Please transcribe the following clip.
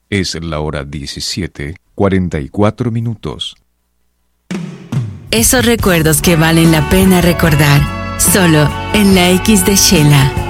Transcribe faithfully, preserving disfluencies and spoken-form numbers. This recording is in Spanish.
Es la hora diecisiete, cuarenta y cuatro minutos. Esos recuerdos que valen la pena recordar, solo en la X de Shela.